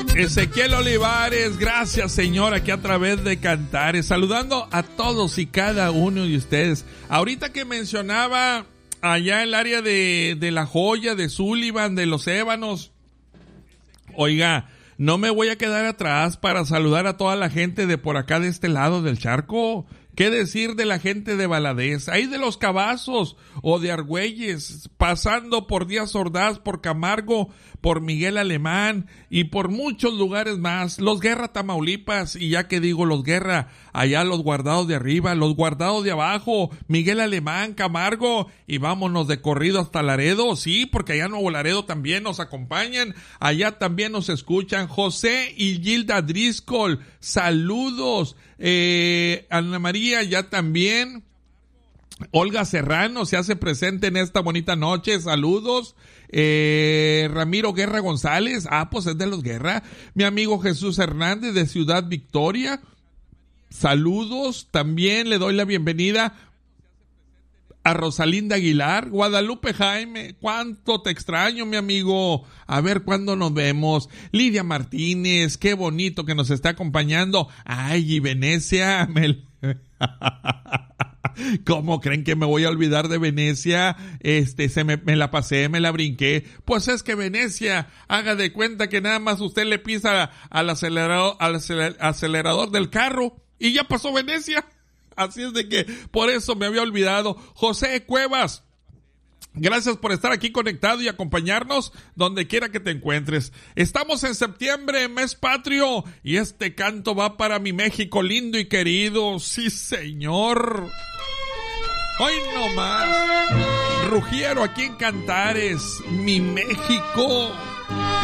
Ezequiel Olivares, gracias Señor, aquí a través de Cantares, saludando a todos y cada uno de ustedes. Ahorita que mencionaba allá el área de La Joya, de Sullivan, de Los Ébanos, oiga, no me voy a quedar atrás para saludar a toda la gente de por acá de este lado del charco. ¿Qué decir de la gente de Valadez, ahí de Los Cavazos o de Argüelles, pasando por Díaz Ordaz, por Camargo, por Miguel Alemán y por muchos lugares más? Los Guerra, Tamaulipas, y ya que digo Los Guerra, allá los Guardados de arriba, los Guardados de abajo, Miguel Alemán, Camargo, y vámonos de corrido hasta Laredo, sí, porque allá en Nuevo Laredo también nos acompañan, allá también nos escuchan. José y Gilda Driscoll, saludos. Ana María ya también. Olga Serrano se hace presente en esta bonita noche, saludos. Ramiro Guerra González, pues es de Los Guerra. Mi amigo Jesús Hernández de Ciudad Victoria, saludos. También le doy la bienvenida a Rosalinda Aguilar. Guadalupe Jaime, cuánto te extraño, mi amigo, a ver cuándo nos vemos. Lidia Martínez, qué bonito que nos está acompañando. Ay, y Venecia, ¿cómo creen que me voy a olvidar de Venecia? Me la pasé, me la brinqué. Pues es que Venecia, haga de cuenta que nada más usted le pisa al acelerador del carro y ya pasó Venecia. Así es de que por eso me había olvidado. José Cuevas, gracias por estar aquí conectado y acompañarnos donde quiera que te encuentres. Estamos en septiembre, mes patrio, y este canto va para mi México lindo y querido. Sí, señor. Hoy no más. Rugiero aquí en Cantares, mi México.